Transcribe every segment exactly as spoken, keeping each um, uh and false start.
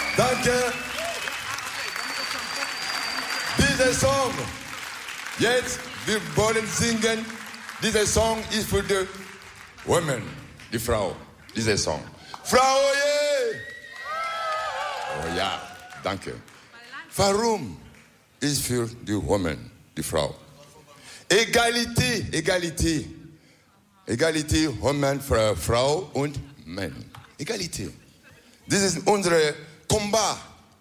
Danke. Dieser Song, jetzt, wir wollen singen. Dieser Song ist für die Women, die Frau. Dieser Song. Frau, yeah. Oh ja, danke. Warum ist für die Women, die Frau? Egalité, Egalité. Egalité, Women, Frau und Mann. Egalité. Das ist unser Combat.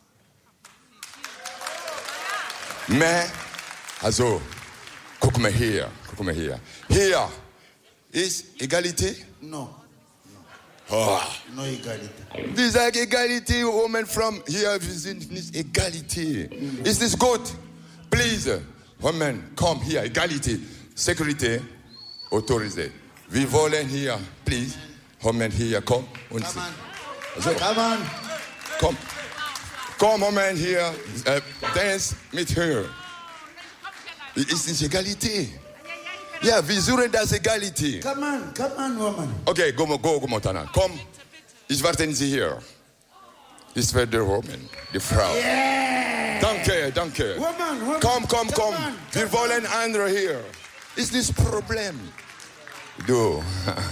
Mais, also, guck mal hier, guck mal hier. Hier ist Egalité? No. Oh. No Egalité. Wir sagen Egalité, Women from hier, wir sind nicht Egalité. Mm. Ist nicht gut? Please, Women, komm hier, Egalité. Security, autorisé. Wir wollen hier, please, Women hier, komm und Come on. Also, Come on. komm. Komm, Moment hier, äh, dance mit her. Ist nicht Egalité. Ja, wir suchen das Egalité. Come on, come on, woman. Okay, go, go, go, Montana. Komm, ich warte Sie hier. Ich werde der Woman, die Frau. Yeah. Danke, danke. Woman, woman. Komm, komm, komm. Come on, Wir come wollen andere hier. Ist das Problem? Du.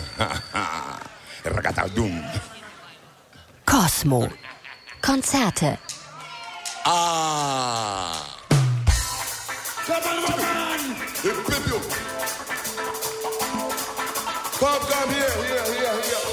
Ragatadum. Cosmo. Konzerte. Ah. Come on, woman. Komm, komm, hier, hier, hier, hier.